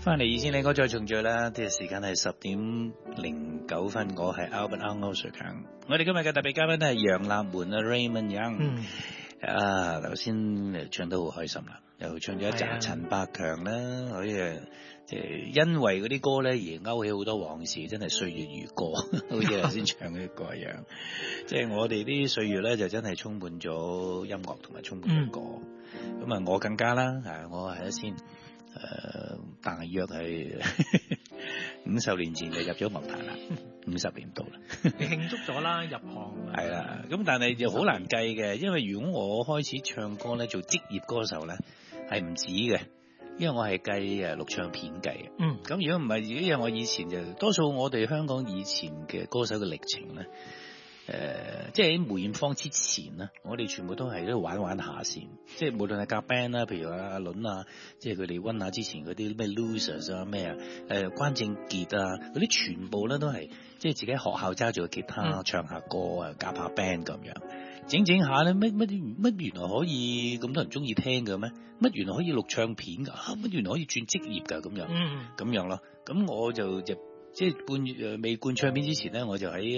翻嚟以前你嗰再重聚啦，啲時間係10:09，我係 Albert Ang 歐瑞強。我哋今日嘅特別嘉賓係楊立門啊 Raymond Young。頭先唱得好開心啦，又唱咗一集陳百強啦，嗰啲因為嗰啲歌咧而勾起好多往事，真係歲月如歌，好似頭先唱嗰啲歌一樣。即係我哋啲歲月咧就真係充滿咗音樂同埋充滿咗歌。咁啊，我更加啦，我係先。大約係50年前就入咗樂壇啦，50年到啦。 你慶祝咗啦，入行係啦，咁但係就好難計嘅，因為如果我開始唱歌咧，做職業歌手咧係唔止嘅，因為我係計錄唱片計嘅。咁如果唔係，因為我以前就多數我哋香港以前嘅歌手嘅歷程咧。即係喺梅艷芳之前咧，我哋全部都係喺度玩下先，即係無論係夾 band 啦，譬如話阿倫啊，即係佢哋溫下之前嗰啲咩 Losers 啊咩啊，關正傑啊嗰啲全部咧都係即係自己喺學校揸住個吉他唱下歌啊，夾下 band 咁樣，整下咧乜原來可以咁多人中意聽嘅咩？乜原來可以錄唱片㗎？乜原來可以轉職業㗎？咁樣咯，咁我就即係未灌唱片之前咧，我就喺